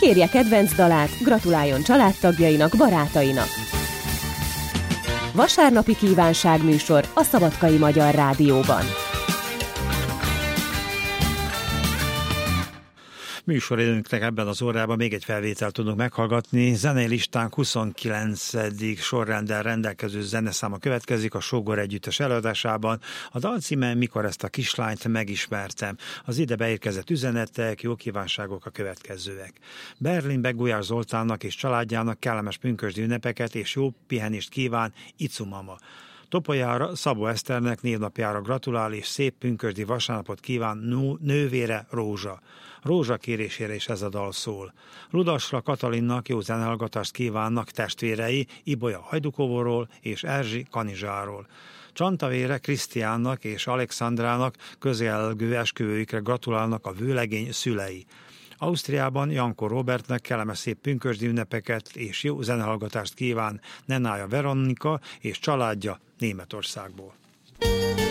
kérje kedvenc dalát, gratuláljon családtagjainak, barátainak. Vasárnapi kívánságműsor a Szabadkai Magyar Rádióban. Műsoridőnknek ebben az órában még egy felvételt tudunk meghallgatni. Zenei listánk 29. sorrenddel rendelkező zeneszáma következik a Sógor együttes előadásában. A dal címe Mikor ezt a kislányt megismertem. Az ide beérkezett üzenetek, jó kívánságok a következőek. Berlinbe Gulyás Zoltánnak és családjának kellemes pünkösdi ünnepeket és jó pihenést kíván Icu mama. Topolyára Szabó Eszternek névnapjára gratulál és szép pünkösdi vasárnapot kíván nővére Rózsa. Rózsa kérésére is ez a dal szól. Rudasra Katalinnak jó zenehallgatást kívánnak testvérei Ibolya Hajdukóvóról és Erzsi Kanizsáról. Csantavére Krisztiánnak és Alexandrának közelgő esküvőjükre gratulálnak a vőlegény szülei. Ausztriában Janko Robertnek kellemes szép pünkösdi ünnepeket és jó zenehallgatást kíván Nenája Veronika és családja Németországból.